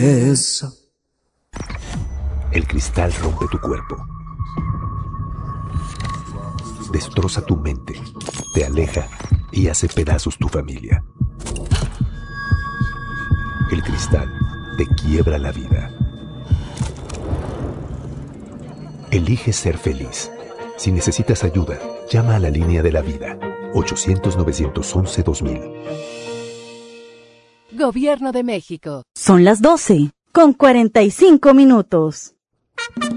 eso. El cristal rompe tu cuerpo. Destroza tu mente, te aleja y hace pedazos tu familia. El cristal te quiebra la vida. Elige ser feliz. Si necesitas ayuda, llama a la línea de la vida, 800-911-2000. Gobierno de México. Son las 12:45.